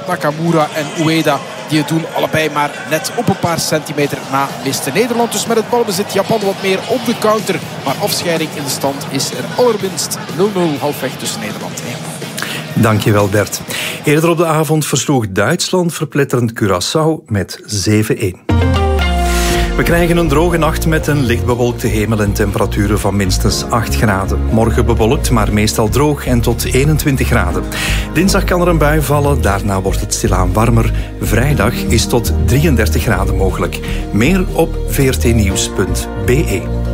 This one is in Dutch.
Nakamura en Ueda. Die het doen allebei maar net op een paar centimeter na miste Nederland. Dus met het balbezit Japan wat meer op de counter. Maar afscheiding in de stand is er allerminst 0-0 halfweg tussen Nederland en Japan. Dankjewel Bert. Eerder op de avond versloeg Duitsland verpletterend Curaçao met 7-1. We krijgen een droge nacht met een licht bewolkte hemel en temperaturen van minstens 8 graden. Morgen bewolkt, maar meestal droog en tot 21 graden. Dinsdag kan er een bui vallen, daarna wordt het stilaan warmer. Vrijdag is tot 33 graden mogelijk. Meer op vrtnieuws.be.